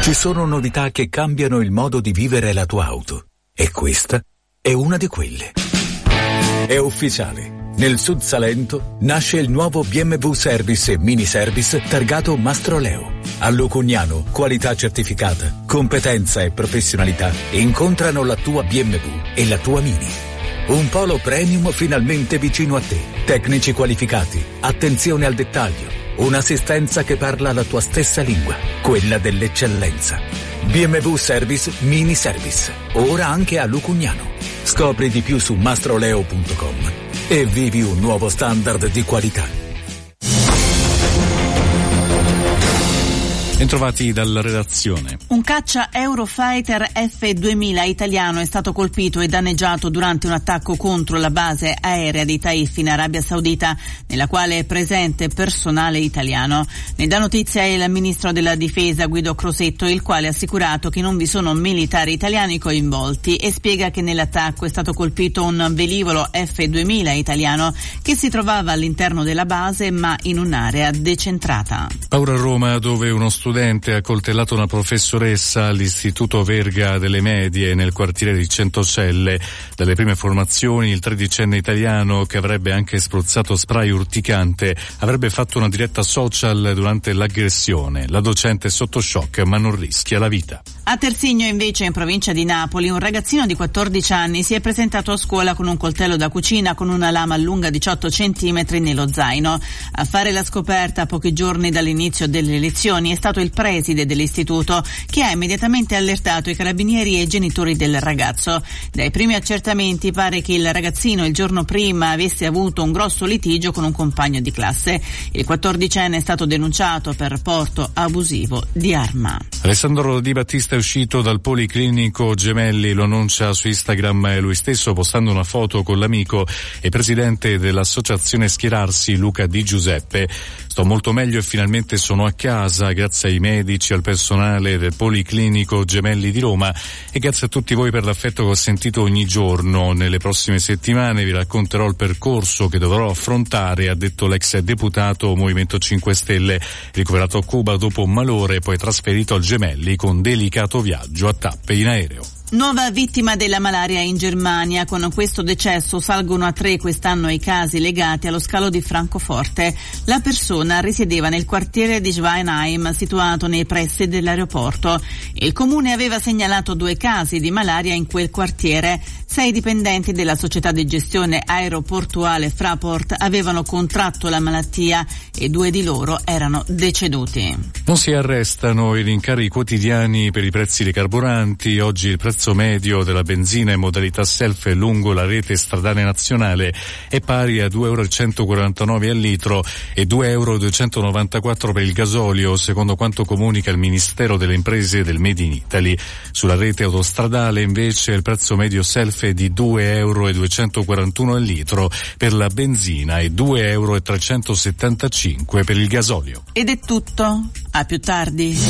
Ci sono novità che cambiano il modo di vivere la tua auto. E questa è una di quelle. È ufficiale. Nel Sud Salento nasce il nuovo BMW Service e Mini Service targato Mastroleo. A Lucugnano, qualità certificata, competenza e professionalità incontrano la tua BMW e la tua Mini. Un polo premium finalmente vicino a te. Tecnici qualificati, attenzione al dettaglio, un'assistenza che parla la tua stessa lingua, quella dell'eccellenza. BMW Service Mini Service, ora anche a Lucugnano. Scopri di più su mastroleo.com e vivi un nuovo standard di qualità. Bentrovati dalla redazione. Un caccia Eurofighter F-2000 italiano è stato colpito e danneggiato durante un attacco contro la base aerea di Taif in Arabia Saudita, nella quale è presente personale italiano. Ne dà notizia il ministro della difesa Guido Crosetto, il quale ha assicurato che non vi sono militari italiani coinvolti e spiega che nell'attacco è stato colpito un velivolo F-2000 italiano che si trovava all'interno della base ma in un'area decentrata. Ora a Roma, dove uno studente ha coltellato una professoressa all'Istituto Verga delle Medie nel quartiere di Centocelle. Dalle prime informazioni, il 13enne italiano, che avrebbe anche spruzzato spray urticante, avrebbe fatto una diretta social durante l'aggressione. La docente è sotto shock ma non rischia la vita. A Terzigno, invece, in provincia di Napoli, un ragazzino di 14 anni si è presentato a scuola con un coltello da cucina con una lama lunga 18 centimetri nello zaino. A fare la scoperta a pochi giorni dall'inizio delle lezioni è stato il preside dell'istituto, che ha immediatamente allertato i carabinieri e i genitori del ragazzo. Dai primi accertamenti pare che il ragazzino il giorno prima avesse avuto un grosso litigio con un compagno di classe. Il 14enne è stato denunciato per porto abusivo di arma. Alessandro Di Battista è uscito dal Policlinico Gemelli, lo annuncia su Instagram lui stesso postando una foto con l'amico e presidente dell'associazione Schierarsi Luca Di Giuseppe. Sto molto meglio e finalmente sono a casa grazie ai medici, al personale del Policlinico Gemelli di Roma e grazie a tutti voi per l'affetto che ho sentito ogni giorno. Nelle prossime settimane vi racconterò il percorso che dovrò affrontare, ha detto l'ex deputato Movimento 5 Stelle, ricoverato a Cuba dopo un malore, poi trasferito al Gemelli con delicato viaggio a tappe in aereo. Nuova vittima della malaria in Germania. Con questo decesso salgono a 3 quest'anno i casi legati allo scalo di Francoforte. La persona risiedeva nel quartiere di Schweinheim, situato nei pressi dell'aeroporto. Il comune aveva segnalato 2 casi di malaria in quel quartiere. 6 dipendenti della società di gestione aeroportuale Fraport avevano contratto la malattia e 2 di loro erano deceduti. Non si arrestano i rincari quotidiani per i prezzi dei carburanti. Oggi il prezzo medio della benzina in modalità self lungo la rete stradale nazionale è pari a €2,149 al litro e €2,294 per il gasolio, secondo quanto comunica il Ministero delle Imprese del Made in Italy. Sulla rete autostradale invece il prezzo medio self è di €2,241 al litro per la benzina e €2,375 per il gasolio. Ed è tutto. A più tardi.